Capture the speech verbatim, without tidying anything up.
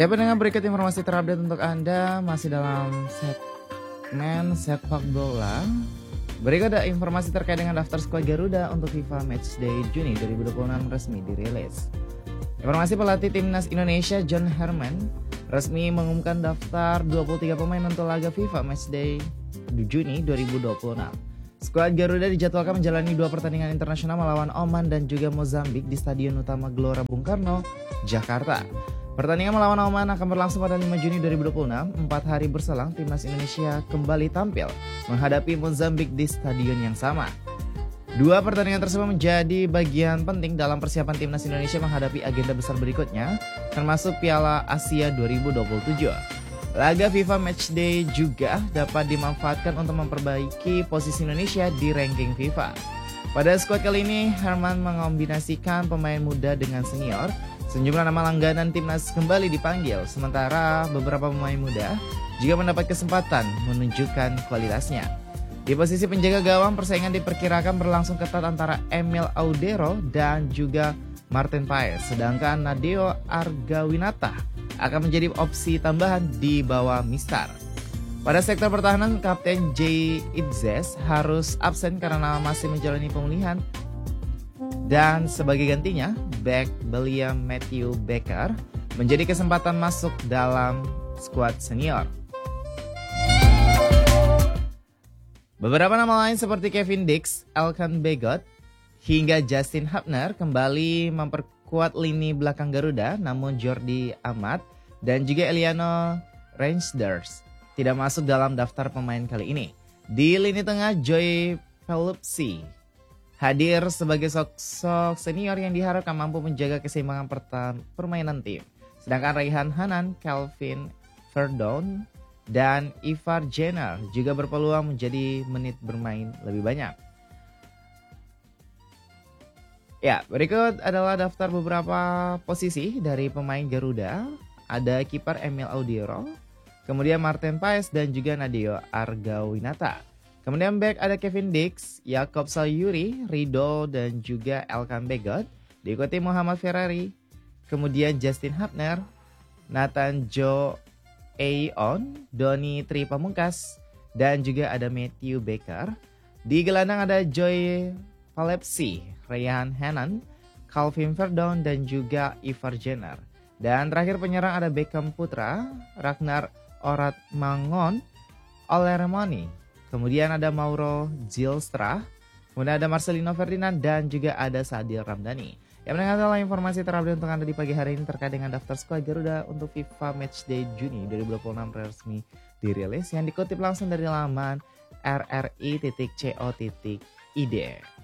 Ya pendengar, berikut informasi terupdate untuk Anda masih dalam segmen sepak bola. Berikut ada informasi terkait dengan daftar skuad Garuda untuk FIFA Matchday Juni dua ribu dua puluh enam resmi dirilis. Informasi pelatih timnas Indonesia John Herman resmi mengumumkan daftar dua puluh tiga pemain untuk laga FIFA Matchday Juni dua ribu dua puluh enam. Skuad Garuda dijadwalkan menjalani dua pertandingan internasional melawan Oman dan juga Mozambik di Stadion Utama Gelora Bung Karno, Jakarta. Pertandingan melawan Oman akan berlangsung pada lima Juni dua ribu dua puluh enam. Empat hari berselang, timnas Indonesia kembali tampil menghadapi Mozambik di stadion yang sama. Dua pertandingan tersebut menjadi bagian penting dalam persiapan timnas Indonesia menghadapi agenda besar berikutnya, termasuk Piala Asia dua ribu dua puluh tujuh. Laga FIFA Matchday juga dapat dimanfaatkan untuk memperbaiki posisi Indonesia di ranking FIFA. Pada skuad kali ini, Herman mengombinasikan pemain muda dengan senior. Sejumlah nama langganan timnas kembali dipanggil, sementara beberapa pemain muda juga mendapat kesempatan menunjukkan kualitasnya. Di posisi penjaga gawang, persaingan diperkirakan berlangsung ketat antara Emil Audero dan juga Martin Paes, sedangkan Nadeo Argawinata akan menjadi opsi tambahan di bawah Mistar. Pada sektor pertahanan, Kapten Jay Itzes harus absen karena masih menjalani pemulihan. Dan sebagai gantinya, back William Matthew Baker menjadi kesempatan masuk dalam skuad senior. Beberapa nama lain seperti Kevin Dix, Elkan Begot, hingga Justin Hubner kembali memperkuat lini belakang Garuda, namun Jordi Amat dan juga Eliano Reinders tidak masuk dalam daftar pemain kali ini. Di lini tengah, Joy Pelupsi hadir sebagai sosok senior yang diharapkan mampu menjaga keseimbangan permainan tim. Sedangkan Raihan Hanan, Calvin Verdon, dan Ivar Jenner juga berpeluang menjadi menit bermain lebih banyak. Ya, berikut adalah daftar beberapa posisi dari pemain Garuda. Ada kiper Emil Audero, kemudian Martin Paes dan juga Nadeo Argawinata. Kemudian back ada Kevin Dix, Jakob Salyuri, Rido dan juga Elkan Begot. Diikuti Muhammad Ferrari, kemudian Justin Hubner, Nathan Joe Aon, Doni Tri Pamungkas, dan juga ada Matthew Baker. Di gelandang ada Joy Palepsi, Raihan Hanan, Calvin Verdon dan juga Ivar Jenner. Dan terakhir penyerang ada Beckham Putra, Ragnar Oratmangon, Olermoni. Kemudian ada Mauro Zylstra, kemudian ada Marcelino Ferdinand dan juga ada Sadil Ramdhani. Yang mendengar informasi terupdate untuk Anda di pagi hari ini terkait dengan daftar skuad Garuda untuk FIFA Matchday Juni dua ribu dua puluh enam resmi dirilis yang dikutip langsung dari laman r r i titik co titik i d.